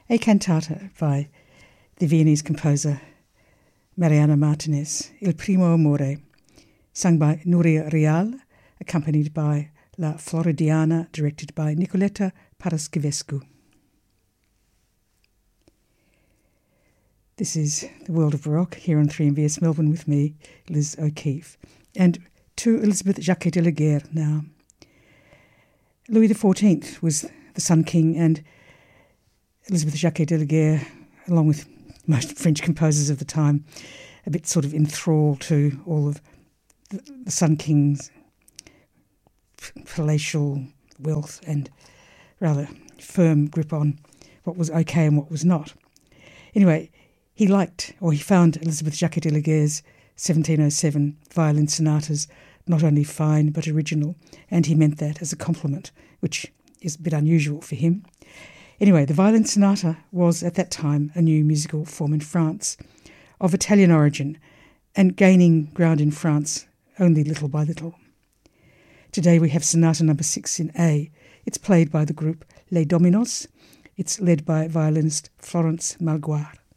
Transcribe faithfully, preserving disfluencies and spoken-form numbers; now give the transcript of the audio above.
a cantata by the Viennese composer Mariana Martinez, Il Primo Amore, sung by Nuria Real, accompanied by La Floridiana, directed by Nicoletta Paraschivescu. This is The World of Baroque here on three M B S Melbourne with me, Liz O'Keefe. And to Elizabeth Jacquet de la Guerre now. Louis the fourteenth was the Sun King, and Elizabeth Jacquet de la Guerre, along with most French composers of the time, a bit sort of enthralled to all of the, the Sun King's palatial wealth and rather firm grip on what was okay and what was not. Anyway, he liked, or he found Elizabeth Jacquet de la Guerre's seventeen oh seven violin sonatas not only fine but original, and he meant that as a compliment, which is a bit unusual for him. Anyway, the violin sonata was at that time a new musical form in France, of Italian origin, and gaining ground in France only little by little. Today we have Sonata number six in A. It's played by the group Les Dominos. It's led by violinist Florence Malgoire.